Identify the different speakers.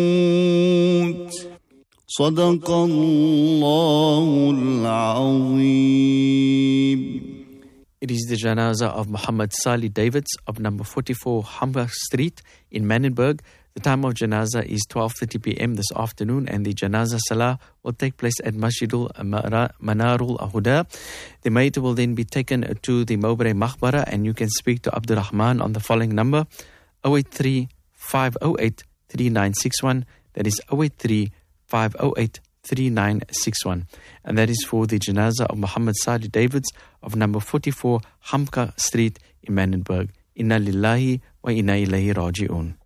Speaker 1: صدق الله العظيم.
Speaker 2: It is the janazah of Muhammad Salih Davids of number 44 Hamburg Street in Manenberg. The time of janazah is 12:30 p.m. this afternoon, and the janazah salah will take place at Masjidul Manarul Huda. The mayyit will then be taken to the Mowbray Maqbara, and you can speak to Abdul Rahman on the following number, 083 508 3961. That is 083 508 3961. And that is for the janazah of Muhammad Salih Davids of number 44 Hamka Street in Manenberg. Inna lillahi wa inna ilayhi raji'un.